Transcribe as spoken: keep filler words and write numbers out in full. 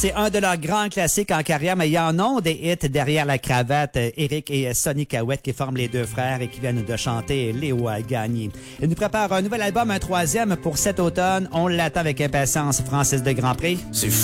c'est un de leurs grands classiques en carrière, mais il y en a des hits derrière la cravate. Eric et Sonny Cahouette qui forment les deux frères et qui viennent de chanter Léo a gagné. Ils nous préparent un nouvel album, un troisième pour cet automne. On l'attend avec impatience, Francis de Grandpré. C'est